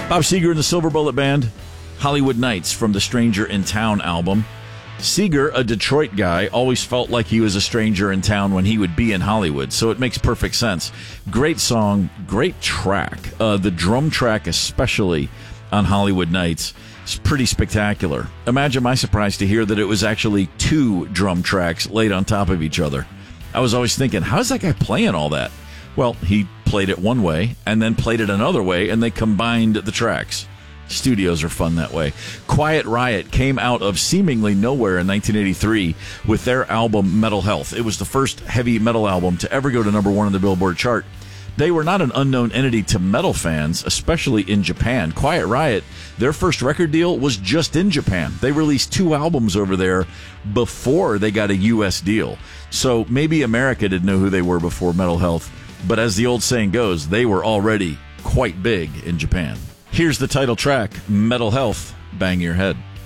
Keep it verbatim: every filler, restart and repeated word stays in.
Bob Seger and the Silver Bullet Band, Hollywood Nights from the Stranger in Town album. Seger, a Detroit guy, always felt like he was a stranger in town when he would be in Hollywood, so it makes perfect sense. Great song, great track. Uh, the drum track especially on Hollywood Nights is pretty spectacular. Imagine my surprise to hear that it was actually two drum tracks laid on top of each other. I was always thinking, how's that guy playing all that? Well, he played it one way and then played it another way, and they combined the tracks. Studios are fun that way. Quiet Riot came out of seemingly nowhere in nineteen eighty-three with their album Metal Health. It was the first heavy metal album to ever go to number one on the Billboard chart. They were not an unknown entity to metal fans, especially in Japan. Quiet Riot, their first record deal was just in Japan. They released two albums over there before they got a U S deal. So maybe America didn't know who they were before Metal Health, but as the old saying goes, they were already quite big in Japan. Here's the title track, Metal Health, Bang Your Head.